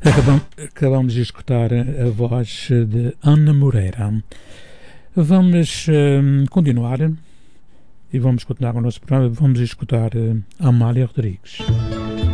Acabamos de escutar a voz de Ana Moreira. Vamos continuar e vamos continuar com o nosso programa. Vamos escutar Amália Rodrigues.